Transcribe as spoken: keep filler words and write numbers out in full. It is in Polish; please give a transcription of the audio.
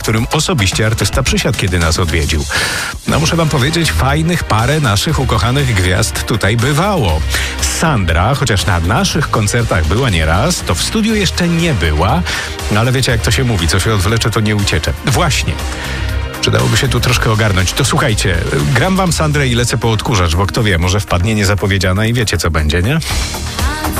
którym osobiście artysta przysiadł, kiedy nas odwiedził. No muszę wam powiedzieć, fajnych parę naszych ukochanych gwiazd tutaj bywało. Sandra, chociaż na naszych koncertach była nieraz, to w studiu jeszcze nie była, ale wiecie jak to się mówi, co się odwlecze, to nie uciecze. Właśnie. Przydałoby się tu troszkę ogarnąć. To słuchajcie, gram wam Sandrę i lecę po odkurzacz, bo kto wie, może wpadnie niezapowiedziana i wiecie co będzie, nie?